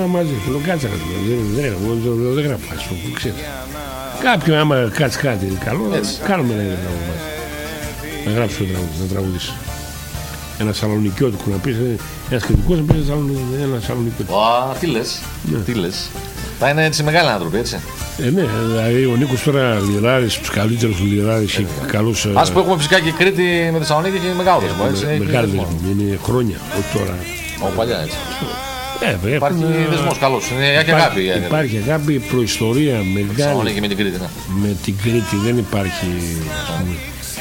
θέμα μαζί. Λέω κάτσε δεν γράφω. Κάποιον άμα κάτσει κάτι καλό, κάνουμε ένα τραγούδι μαζί. Να γράψω το τραγούδι, να τραγουδήσει. Ένα σαλονικιώτικο να πεις, ένα κριτικός να πεις ένα σαλονικιώτικο. Τι λες. Θα είναι έτσι μεγάλοι άνθρωποι, έτσι. Ναι, δηλαδή ο Νίκος τώρα λιράρης, τους καλύτερους λιράρης και καλούς... Ας που έχουμε φυσικά και Κρήτη με Θεσσαλονίκη και μεγάλο δεσμό, έτσι. Μεγάλο δεσμό, είναι χρόνια, όχι τώρα. Παλιά, έτσι. Υπάρχει δεσμός καλός, έχει αγάπη. Υπάρχει αγάπη, προϊστορία μεγάλη. Θεσσαλονίκη με την Κρήτη, ναι. Με την Κρήτη δεν υπάρχει, ας πούμε.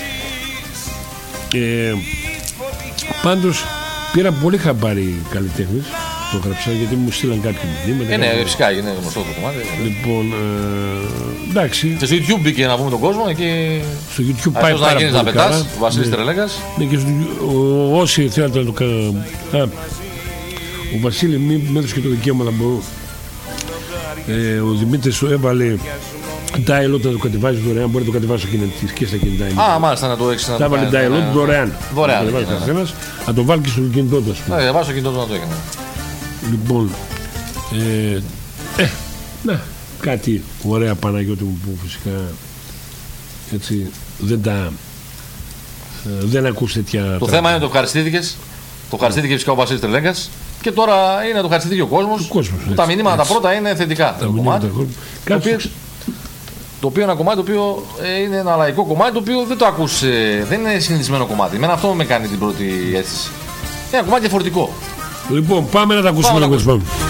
Πάντως πήρα πολύ χαμπάρι καλλιτέχνες. Το γράψα γιατί μου στείλαν κάποια μηνύματα. Ναι, φυσικά είναι γνωστό το κομμάτι. Λοιπόν, εντάξει. Και στο YouTube μπήκε να πούμε τον κόσμο. Εκεί... Στο YouTube πάει πάρα πολύ να πετάς, καλά. Ο Βασίλης Τρελέγκας. Ναι, και όσοι θέλετε να το κάνουν. Ο Βασίλης μου έδωσε και το δικαίωμα να μπορώ. Ο Δημήτρης το έβαλε dial-out να το κατεβάζει δωρεάν. Μπορεί να το κατεβάσει και στα κινητά. Μάλιστα να το έχεις. Θα έβαλε dial-out δωρεάν. Να το βάλει και στο κινητό του. Ναι, βάζω στο κινητό του να το έκανε. Λοιπόν, κάτι ωραία Παναγιώτη μου που φυσικά έτσι δεν ακούς τέτοια... Το θέμα είναι το ευχαριστήθηκες. Το ευχαριστήθηκε φυσικά ο Βασίλης Τρελέγκας. Και τώρα είναι το ευχαριστήθηκε ο κόσμος. Τα μηνύματα τα πρώτα είναι θετικά. Το οποίο είναι ένα κομμάτι το οποίο είναι ένα λαϊκό κομμάτι το οποίο δεν το ακούς, δεν είναι συνηθισμένο κομμάτι. Εμένα αυτό με κάνει την πρώτη αίσθηση. Είναι ένα κομμάτι διαφορετικό. Λοιπόν, πάμε να τα ακούσουμε.